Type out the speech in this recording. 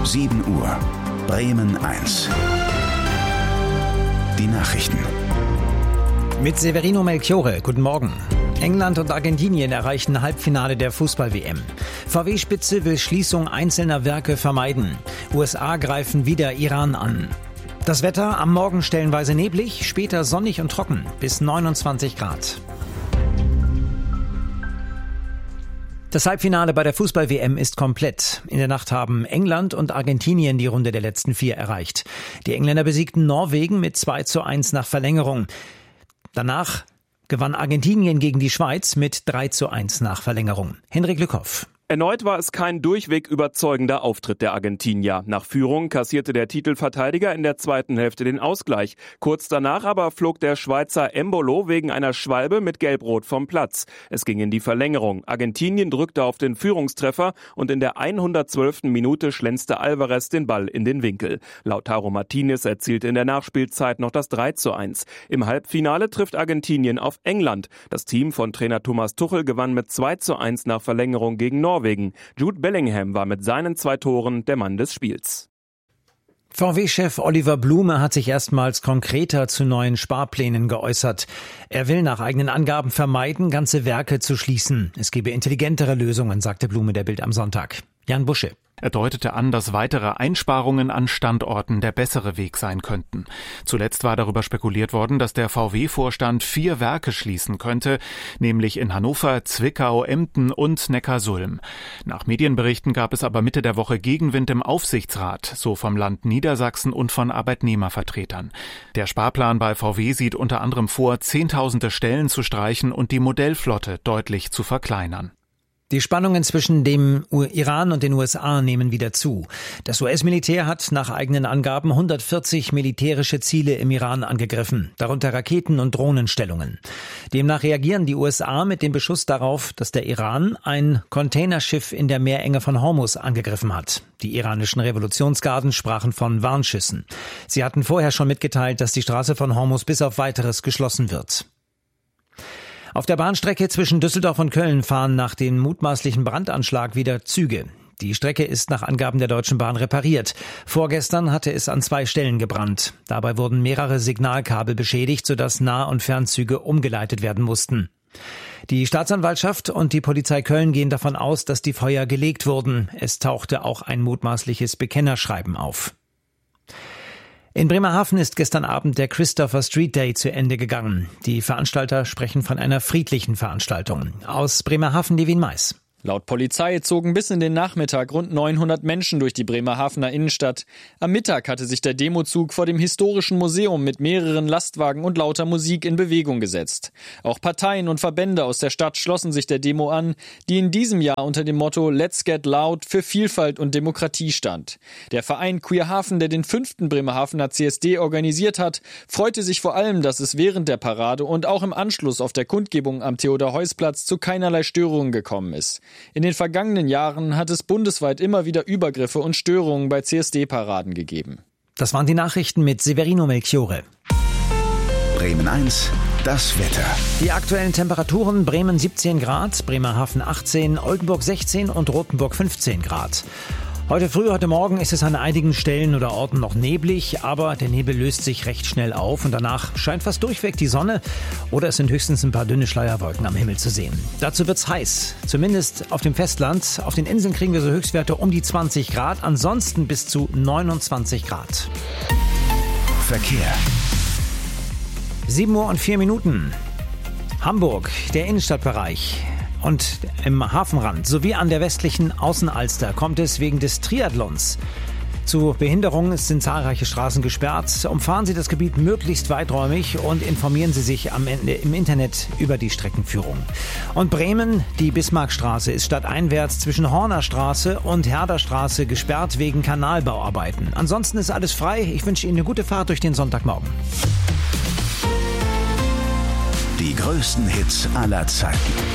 7 Uhr. Bremen 1. Die Nachrichten. Mit Severino Melchiorre, guten Morgen. England und Argentinien erreichen Halbfinale der Fußball-WM. VW-Spitze will Schließung einzelner Werke vermeiden. USA greifen wieder Iran an. Das Wetter am Morgen stellenweise neblig, später sonnig und trocken, bis 29 Grad. Das Halbfinale bei der Fußball-WM ist komplett. In der Nacht haben England und Argentinien die Runde der letzten 4 erreicht. Die Engländer besiegten Norwegen mit 2:1 nach Verlängerung. Danach gewann Argentinien gegen die Schweiz mit 3:1 nach Verlängerung. Henrik Lückhoff. Erneut war es kein durchweg überzeugender Auftritt der Argentinier. Nach Führung kassierte der Titelverteidiger in der zweiten Hälfte den Ausgleich. Kurz danach aber flog der Schweizer Embolo wegen einer Schwalbe mit Gelb-Rot vom Platz. Es ging in die Verlängerung. Argentinien drückte auf den Führungstreffer und in der 112. Minute schlänzte Alvarez den Ball in den Winkel. Lautaro Martinez erzielte in der Nachspielzeit noch das 3:1. Im Halbfinale trifft Argentinien auf England. Das Team von Trainer Thomas Tuchel gewann mit 2:1 nach Verlängerung gegen Norwegen. Jude Bellingham war mit seinen 2 Toren der Mann des Spiels. VW-Chef Oliver Blume hat sich erstmals konkreter zu neuen Sparplänen geäußert. Er will nach eigenen Angaben vermeiden, ganze Werke zu schließen. Es gebe intelligentere Lösungen, sagte Blume der Bild am Sonntag. Jan Busche. Er deutete an, dass weitere Einsparungen an Standorten der bessere Weg sein könnten. Zuletzt war darüber spekuliert worden, dass der VW-Vorstand 4 Werke schließen könnte, nämlich in Hannover, Zwickau, Emden und Neckarsulm. Nach Medienberichten gab es aber Mitte der Woche Gegenwind im Aufsichtsrat, so vom Land Niedersachsen und von Arbeitnehmervertretern. Der Sparplan bei VW sieht unter anderem vor, Zehntausende Stellen zu streichen und die Modellflotte deutlich zu verkleinern. Die Spannungen zwischen dem Iran und den USA nehmen wieder zu. Das US-Militär hat nach eigenen Angaben 140 militärische Ziele im Iran angegriffen, darunter Raketen- und Drohnenstellungen. Demnach reagieren die USA mit dem Beschuss darauf, dass der Iran ein Containerschiff in der Meerenge von Hormuz angegriffen hat. Die iranischen Revolutionsgarden sprachen von Warnschüssen. Sie hatten vorher schon mitgeteilt, dass die Straße von Hormuz bis auf Weiteres geschlossen wird. Auf der Bahnstrecke zwischen Düsseldorf und Köln fahren nach dem mutmaßlichen Brandanschlag wieder Züge. Die Strecke ist nach Angaben der Deutschen Bahn repariert. Vorgestern hatte es an 2 Stellen gebrannt. Dabei wurden mehrere Signalkabel beschädigt, sodass Nah- und Fernzüge umgeleitet werden mussten. Die Staatsanwaltschaft und die Polizei Köln gehen davon aus, dass die Feuer gelegt wurden. Es tauchte auch ein mutmaßliches Bekennerschreiben auf. In Bremerhaven ist gestern Abend der Christopher Street Day zu Ende gegangen. Die Veranstalter sprechen von einer friedlichen Veranstaltung. Aus Bremerhaven Levin Mais. Laut Polizei zogen bis in den Nachmittag rund 900 Menschen durch die Bremerhavener Innenstadt. Am Mittag hatte sich der Demozug vor dem historischen Museum mit mehreren Lastwagen und lauter Musik in Bewegung gesetzt. Auch Parteien und Verbände aus der Stadt schlossen sich der Demo an, die in diesem Jahr unter dem Motto Let's Get Loud für Vielfalt und Demokratie stand. Der Verein Queerhaven, der den 5. Bremerhavener CSD organisiert hat, freute sich vor allem, dass es während der Parade und auch im Anschluss auf der Kundgebung am Theodor-Heuss-Platz zu keinerlei Störungen gekommen ist. In den vergangenen Jahren hat es bundesweit immer wieder Übergriffe und Störungen bei CSD-Paraden gegeben. Das waren die Nachrichten mit Severino Melchiorre. Bremen 1, das Wetter. Die aktuellen Temperaturen: Bremen 17 Grad, Bremerhaven 18, Oldenburg 16 und Rothenburg 15 Grad. Heute Morgen ist es an einigen Stellen oder Orten noch neblig, aber der Nebel löst sich recht schnell auf und danach scheint fast durchweg die Sonne oder es sind höchstens ein paar dünne Schleierwolken am Himmel zu sehen. Dazu wird's heiß, zumindest auf dem Festland. Auf den Inseln kriegen wir so Höchstwerte um die 20 Grad, ansonsten bis zu 29 Grad. Verkehr. 7 Uhr und 4 Minuten. Hamburg, der Innenstadtbereich. Und im Hafenrand sowie an der westlichen Außenalster kommt es wegen des Triathlons zu Behinderungen. Es sind zahlreiche Straßen gesperrt. Umfahren Sie das Gebiet möglichst weiträumig und informieren Sie sich am Ende im Internet über die Streckenführung. Und Bremen, die Bismarckstraße ist stadteinwärts zwischen Hornerstraße und Herderstraße gesperrt wegen Kanalbauarbeiten. Ansonsten ist alles frei. Ich wünsche Ihnen eine gute Fahrt durch den Sonntagmorgen. Die größten Hits aller Zeiten.